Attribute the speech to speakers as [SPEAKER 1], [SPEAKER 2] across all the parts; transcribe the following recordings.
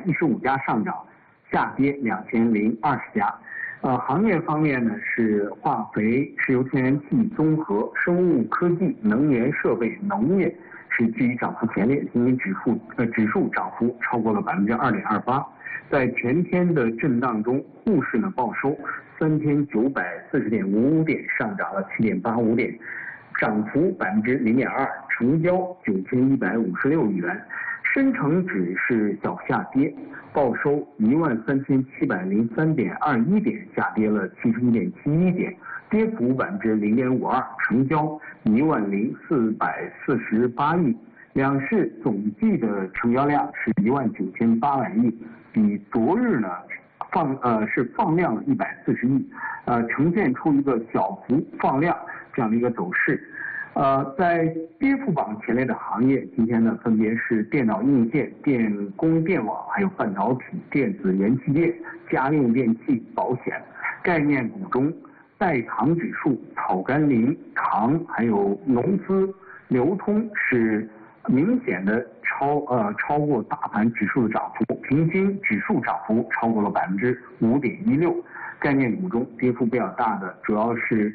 [SPEAKER 1] 115家上涨，下跌2020家。行业方面呢是化肥、石油天然气、综合、生物科技、能源设备、农业是居于涨幅前列，今天指数涨幅超过了2.28%。在全天的震荡中，沪市呢报收3940.55点，上涨了7.85点，涨幅0.2%，成交9156亿元。深成指是小下跌，报收13703.21点，下跌了71.71点，跌幅0.52%，成交10448亿。两市总计的成交量是19800亿，比昨日呢放量了140亿，呈现出一个小幅放量这样的一个走势。在跌幅榜前列的行业，今天呢分别是电脑硬件、电工电网，还有半导体、电子元器件、家用电器、保险。概念股中，代糖指数、草甘膦、糖还有农资、流通是明显的超过大盘指数的涨幅，平均指数涨幅超过了5.16%。概念股中跌幅比较大的主要是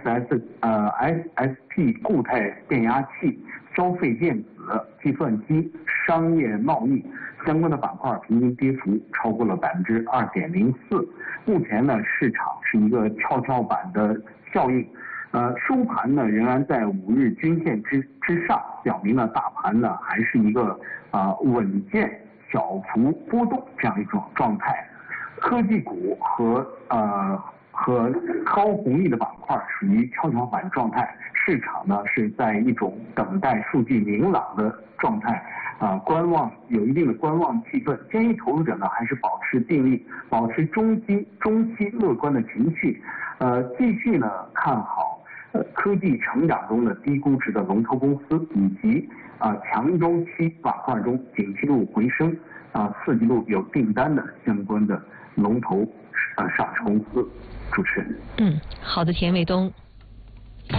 [SPEAKER 1] SSP 固态变压器、消费电子、计算机、商业贸易相关的板块，平均跌幅超过了2.04%。目前呢，市场是一个跷跷板的效应。收盘呢仍然在5日均线之上，表明了大盘呢还是一个稳健小幅波动这样一种状态。科技股和高红利的板块属于跷跷板状态，市场呢是在一种等待数据明朗的状态，观望，有一定的观望气氛。建议投资者呢还是保持定力，保持中期乐观的情绪，继续呢看好科技成长中的低估值的龙头公司，以及强周期板块中景气度回升4季度有订单的相关的龙头上市公司。主持人。
[SPEAKER 2] 好的，田卫东。